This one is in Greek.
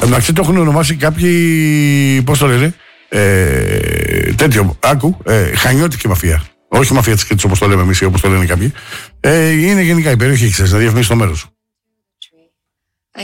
Εντάξει, το έχουν ονομάσει κάποιοι, πώς το λένε, τέτοιο, άκου, χανιώτικη μαφία. Όχι μαφία της Κρήτης όπως το λέμε εμείς ή όπως το λένε κάποιοι. Είναι γενικά η περιοχή, ξέρεις, να διαφημίσει το μέρος.